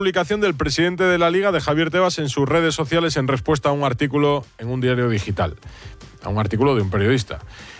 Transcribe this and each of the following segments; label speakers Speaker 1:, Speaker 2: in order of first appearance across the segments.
Speaker 1: Publicación del presidente de la Liga, de Javier Tebas, en sus redes sociales en respuesta a un artículo en un diario digital, a un artículo de un periodista.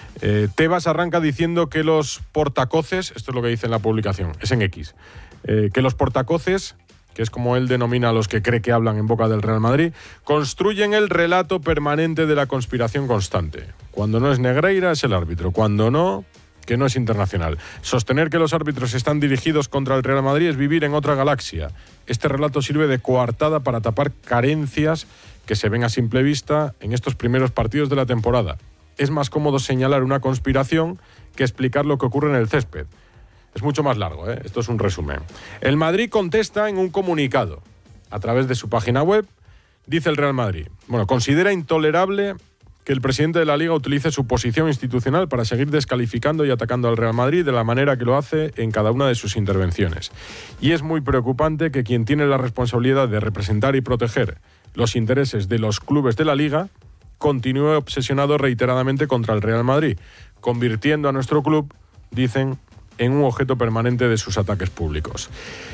Speaker 1: Tebas arranca diciendo que los portacoces, esto es lo que dice en la publicación, es en X, que los portacoces, que es como él denomina a los que cree que hablan en boca del Real Madrid, construyen el relato permanente de la conspiración constante. Cuando no es Negreira es el árbitro, cuando no, que no es internacional. Sostener que los árbitros están dirigidos contra el Real Madrid es vivir en otra galaxia. Este relato sirve de coartada para tapar carencias que se ven a simple vista en estos primeros partidos de la temporada. Es más cómodo señalar una conspiración que explicar lo que ocurre en el césped. Es mucho más largo, ¿eh? Esto es un resumen. El Madrid contesta en un comunicado. A través de su página web, dice el Real Madrid. Considera intolerable que el presidente de la Liga utilice su posición institucional para seguir descalificando y atacando al Real Madrid de la manera que lo hace en cada una de sus intervenciones. Y es muy preocupante que quien tiene la responsabilidad de representar y proteger los intereses de los clubes de la Liga continúe obsesionado reiteradamente contra el Real Madrid, convirtiendo a nuestro club, dicen, en un objeto permanente de sus ataques públicos.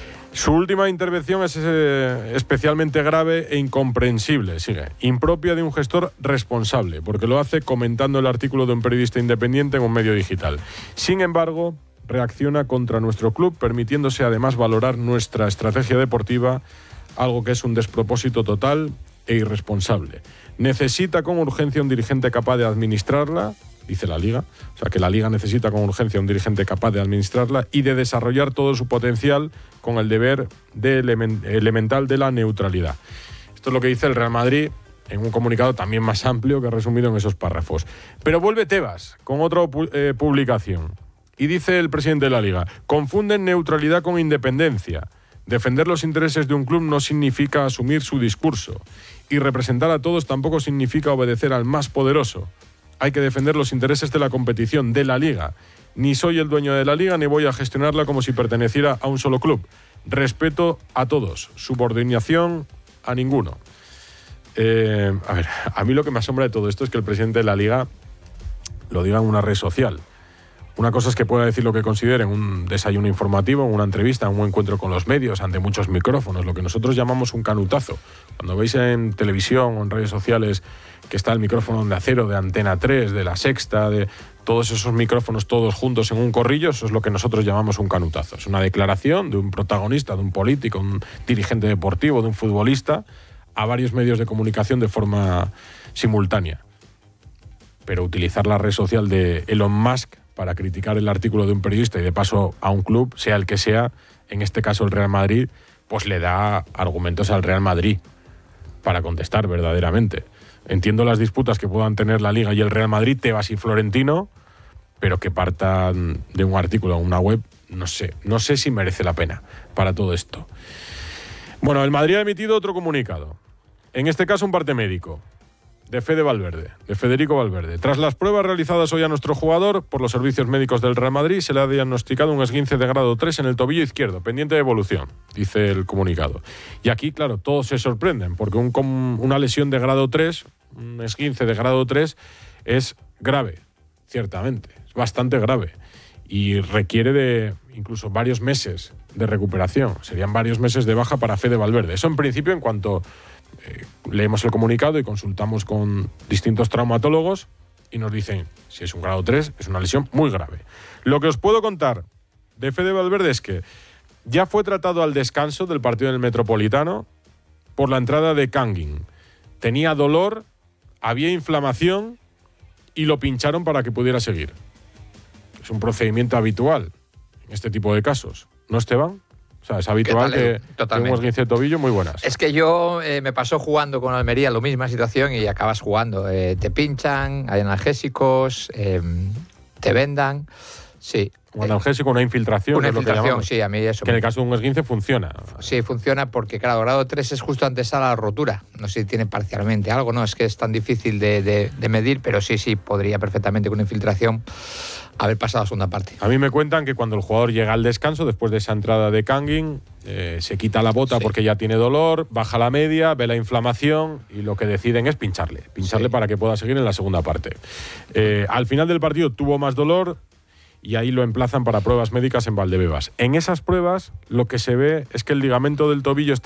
Speaker 1: Su última intervención es especialmente grave e incomprensible, sigue, impropia de un gestor responsable, porque lo hace comentando el artículo de un periodista independiente en un medio digital. Sin embargo, reacciona contra nuestro club, permitiéndose además valorar nuestra estrategia deportiva, algo que es un despropósito total e irresponsable. Necesita con urgencia un dirigente capaz de administrarla, dice la Liga, o sea que la Liga necesita con urgencia un dirigente capaz de administrarla y de desarrollar todo su potencial con el deber elemental de la neutralidad. Esto es lo que dice el Real Madrid en un comunicado también más amplio que he resumido en esos párrafos. Pero vuelve Tebas con otra publicación y dice el presidente de la Liga: confunden neutralidad con independencia. Defender los intereses de un club no significa asumir su discurso y representar a todos tampoco significa obedecer al más poderoso. Hay que defender los intereses de la competición, de la Liga. Ni soy el dueño de la Liga ni voy a gestionarla como si perteneciera a un solo club. Respeto a todos, subordinación a ninguno. A mí lo que me asombra de todo esto es que el presidente de la Liga lo diga en una red social. Una cosa es que pueda decir lo que considere en un desayuno informativo, en una entrevista, en un encuentro con los medios, ante muchos micrófonos, lo que nosotros llamamos un canutazo. Cuando veis en televisión o en redes sociales que está el micrófono de Acero, de Antena 3, de La Sexta, de todos esos micrófonos todos juntos en un corrillo, eso es lo que nosotros llamamos un canutazo. Es una declaración de un protagonista, de un político, un dirigente deportivo, de un futbolista, a varios medios de comunicación de forma simultánea. Pero utilizar la red social de Elon Musk para criticar el artículo de un periodista y de paso a un club, sea el que sea, en este caso el Real Madrid, pues le da argumentos al Real Madrid para contestar verdaderamente. Entiendo las disputas que puedan tener la Liga y el Real Madrid, Tebas y Florentino, pero que partan de un artículo en una web, no sé si merece la pena para todo esto. Bueno, el Madrid ha emitido otro comunicado, en este caso un parte médico, de Federico Valverde. Tras las pruebas realizadas hoy a nuestro jugador por los servicios médicos del Real Madrid, se le ha diagnosticado un esguince de grado 3 en el tobillo izquierdo, pendiente de evolución, dice el comunicado. Y aquí, claro, todos se sorprenden, porque una lesión de grado 3, un esguince de grado 3, es grave, ciertamente, es bastante grave. Y requiere de incluso varios meses de recuperación. Serían varios meses de baja para Fede Valverde. Eso en principio, en cuanto leemos el comunicado y consultamos con distintos traumatólogos y nos dicen, si es un grado 3, es una lesión muy grave. Lo que os puedo contar de Fede Valverde es que ya fue tratado al descanso del partido en el Metropolitano por la entrada de Kangin. Tenía dolor, había inflamación y lo pincharon para que pudiera seguir. Es un procedimiento habitual en este tipo de casos, ¿no, Esteban? O sea, es habitual que un esguince de tobillo muy buenas.
Speaker 2: Es que yo me pasó jugando con Almería, la misma situación, y acabas jugando. Te pinchan, hay analgésicos, te vendan. Sí.
Speaker 1: Un analgésico, una infiltración.
Speaker 2: Una infiltración,
Speaker 1: es
Speaker 2: sí, a mí eso.
Speaker 1: Que en el caso de un esguince funciona.
Speaker 2: Sí, funciona porque, claro, grado 3 es justo antes a la rotura. No sé si tiene parcialmente algo, no es que es tan difícil de medir, pero sí, podría perfectamente con una infiltración haber pasado a la segunda parte.
Speaker 1: A mí me cuentan que cuando el jugador llega al descanso, después de esa entrada de Kangin, se quita la bota porque ya tiene dolor, baja la media, ve la inflamación y lo que deciden es pincharle para que pueda seguir en la segunda parte. Al final del partido tuvo más dolor y ahí lo emplazan para pruebas médicas en Valdebebas. En esas pruebas lo que se ve es que el ligamento del tobillo está